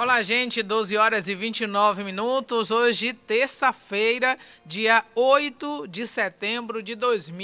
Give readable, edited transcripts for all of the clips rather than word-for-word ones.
Olá, gente, 12 horas e 29 minutos. Hoje, terça-feira, dia 8 de setembro de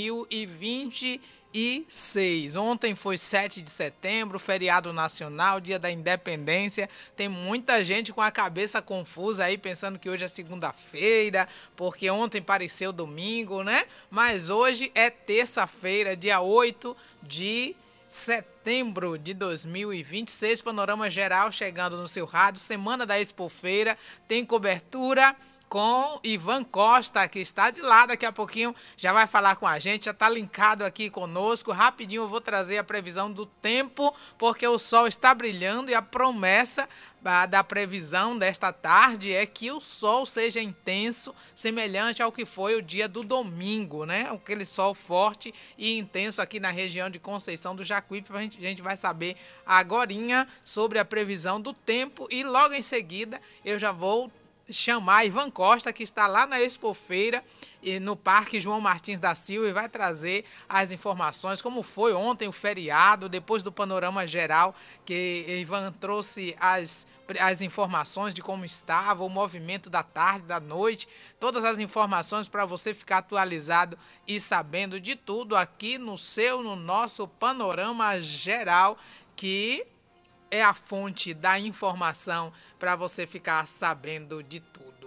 2026. Ontem foi 7 de setembro, feriado nacional, dia da independência. Tem muita gente com a cabeça confusa aí, pensando que hoje é segunda-feira, porque ontem pareceu domingo, né? Mas hoje é terça-feira, dia 8 de setembro de 2026, panorama geral chegando no seu rádio, semana da Expofeira, tem cobertura com Ivan Costa, que está de lá, daqui a pouquinho já vai falar com a gente, já está linkado aqui conosco. Rapidinho eu vou trazer a previsão do tempo, porque o sol está brilhando e a promessa da previsão desta tarde é que o sol seja intenso, semelhante ao que foi o dia do domingo, né? Aquele sol forte e intenso aqui na região de Conceição do Jacuípe. A gente vai saber agorinha sobre a previsão do tempo e logo em seguida eu já vou chamar Ivan Costa, que está lá na Expofeira, no Parque João Martins da Silva, e vai trazer as informações, como foi ontem o feriado, depois do panorama geral, que Ivan trouxe as informações de como estava, o movimento da tarde, da noite, todas as informações para você ficar atualizado e sabendo de tudo aqui no nosso panorama geral, que é a fonte da informação para você ficar sabendo de tudo.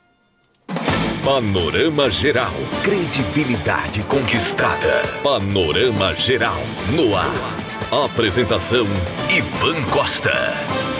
Panorama Geral. Credibilidade conquistada. Panorama Geral no ar. Apresentação: Ivan Costa.